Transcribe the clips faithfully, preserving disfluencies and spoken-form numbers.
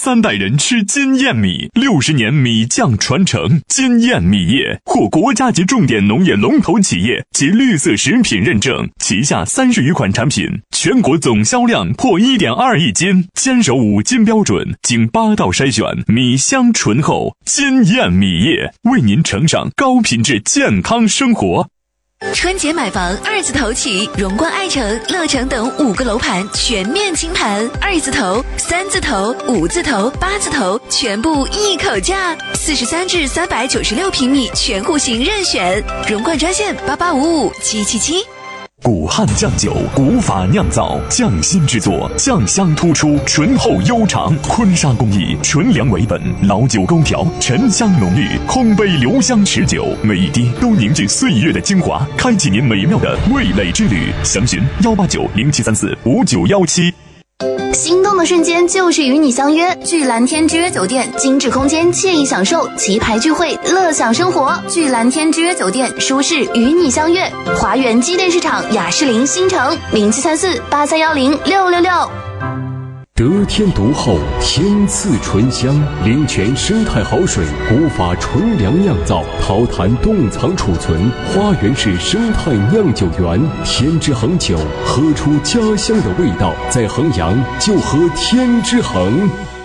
三代人吃金燕米，六十年米酱传承。金燕米业获国家级重点农业龙头企业及绿色食品认证，旗下三十余款产品，全国总销量破 一点二亿斤，坚守五金标准，经八道筛选，米香醇厚。金燕米业为您呈上高品质健康生活。 春节买房二字头起，荣冠爱城、乐城等五个楼盘全面清盘，二字头、三字头、五字头、八字头全部一口价，四十三至三百九十六平米全户型任选。荣冠专线八八五五七七七。 古汉酱酒，古法酿造，匠心制作，酱香突出，醇厚悠长。坤沙工艺，纯粮为本，老酒勾调，沉香浓郁，空杯留香持久，每一滴都凝聚岁月的精华，开启您美妙的味蕾之旅。详询幺八九零七三四五九幺七。 心动的瞬间就是与你相约，聚蓝天之约酒店，精致空间，惬意享受，棋牌聚会，乐享生活。聚蓝天之约酒店，舒适与你相约。华源机电市场雅士林新城零七三四八三幺零六六六。 得天独厚，天赐醇香，灵泉生态好水，古法纯粮酿造，陶坛冻藏储存，花园式生态酿酒园，天之恒酒，喝出家乡的味道。在衡阳就喝天之恒。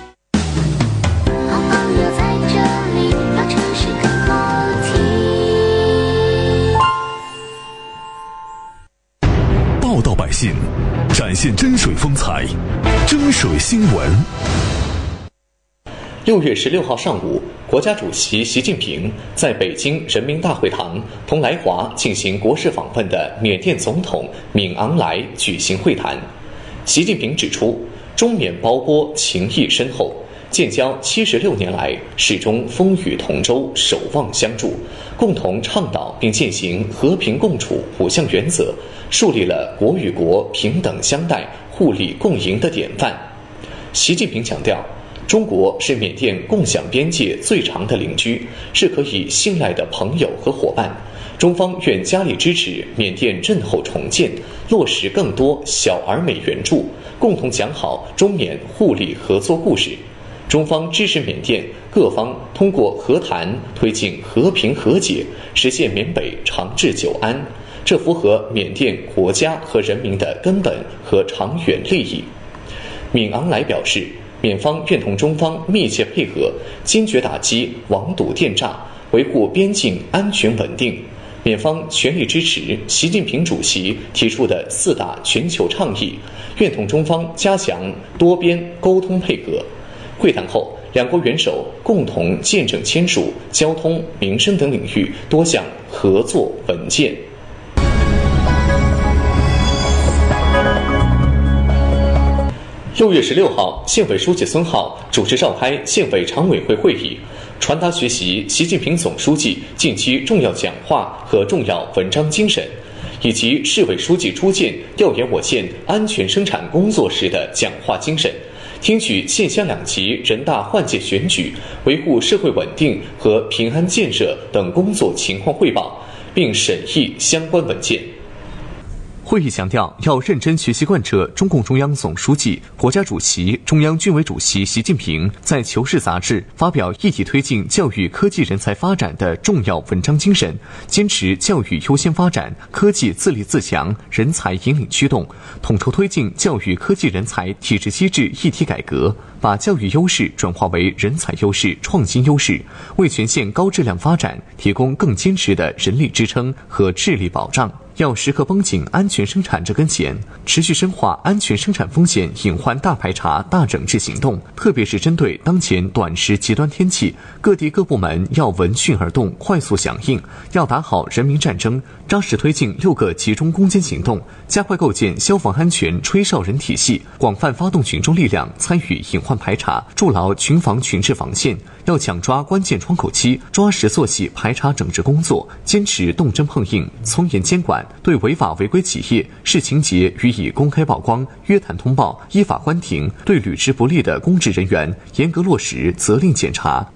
报道百姓，展现真水风采，真水新闻。 六月十六号上午，国家主席习近平在北京人民大会堂同来华进行国事访问的缅甸总统敏昂莱举行会谈。习近平指出，中缅胞波情谊深厚，建交七十六年来始终风雨同舟，守望相助，共同倡导并践行和平共处五项原则，树立了国与国平等相待、互利共赢的典范。习近平强调，中国是缅甸共享边界最长的邻居，是可以信赖的朋友和伙伴。中方愿加力支持缅甸震后重建，落实更多小而美援助，共同讲好中缅互利合作故事。中方支持缅甸各方通过和谈推进和平和解，实现缅北长治久安，这符合缅甸国家和人民的根本和长远利益。敏昂莱表示，缅方愿同中方密切配合，坚决打击网赌电诈，维护边境安全稳定。缅方全力支持习近平主席提出的四大全球倡议，愿同中方加强多边沟通配合。会谈后，两国元首共同见证签署交通、民生等领域多项合作文件。六月十六号，县委书记孙浩主持召开县委常委会会议，传达学习习近平总书记近期重要讲话和重要文章精神，以及市委书记出见调研我县安全生产工作时的讲话精神，听取县乡两级人大换届选举、维护社会稳定和平安建设等工作情况汇报，并审议相关文件。 会议强调，要认真学习贯彻中共中央总书记、国家主席、中央军委主席习近平在《求是》杂志发表一体推进教育科技人才发展的重要文章精神，坚持教育优先发展、科技自立自强、人才引领驱动，统筹推进教育科技人才体制机制一体改革，把教育优势转化为人才优势、创新优势，为全县高质量发展提供更坚实的人力支撑和智力保障。要时刻绷紧安全生产这根弦，持续深化安全生产风险隐患大排查、大整治行动，特别是针对当前短时极端天气，各地各部门要闻讯而动，快速响应，要打好人民战争，扎实推进六个集中攻坚行动，加快构建消防安全吹哨人体系，广泛发动群众力量参与隐患排查，筑牢群防群治防线。要抢抓关键窗口期，抓实做细排查整治工作，坚持动真碰硬，从严监管，对违法违规企业、视情节予以公开曝光、约谈通报、依法关停，对履职不力的公职人员严格落实责令检查。